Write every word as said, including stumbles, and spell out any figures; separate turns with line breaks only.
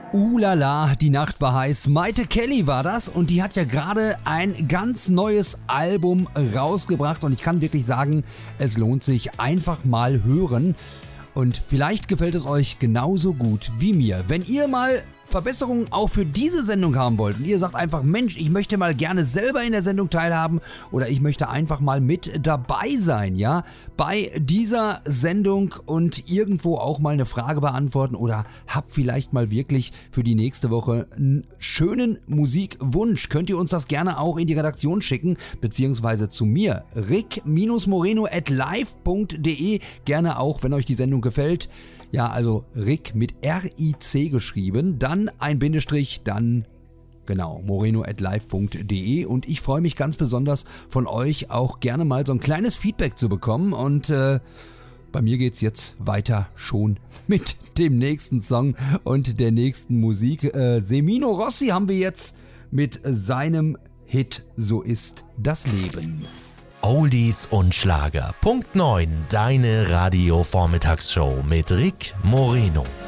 Ulala, die Nacht war heiß. Maite Kelly war das und die hat ja gerade ein ganz neues Album rausgebracht und ich kann wirklich sagen, es lohnt sich, einfach mal hören. Und vielleicht gefällt es euch genauso gut wie mir. Wenn ihr mal Verbesserungen auch für diese Sendung haben wollt und ihr sagt einfach, Mensch, ich möchte mal gerne selber in der Sendung teilhaben oder ich möchte einfach mal mit dabei sein, ja, bei dieser Sendung und irgendwo auch mal eine Frage beantworten oder habt vielleicht mal wirklich für die nächste Woche einen schönen Musikwunsch, könnt ihr uns das gerne auch in die Redaktion schicken, beziehungsweise zu mir, rick moreno at live punkt de, gerne auch, wenn euch die Sendung gefällt. Ja, also Rick mit R I C geschrieben, dann ein Bindestrich, dann genau, moreno at live punkt de und ich freue mich ganz besonders von euch auch gerne mal so ein kleines Feedback zu bekommen und äh, bei mir geht's jetzt weiter schon mit dem nächsten Song und der nächsten Musik. Äh, Semino Rossi haben wir jetzt mit seinem Hit So ist das Leben.
Oldies und Schlager. Punkt neun, deine Radio-Vormittagsshow mit Rick Moreno.